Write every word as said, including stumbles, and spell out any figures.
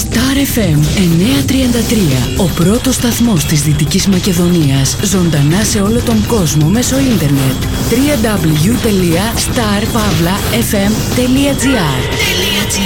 Star εφ εμ εννιακόσια τριάντα τρία, ο πρώτος σταθμός της Δυτικής Μακεδονίας, ζωντανά σε όλο τον κόσμο μέσω ίντερνετ. double-u double-u double-u τελεία star pavla f m τελεία g r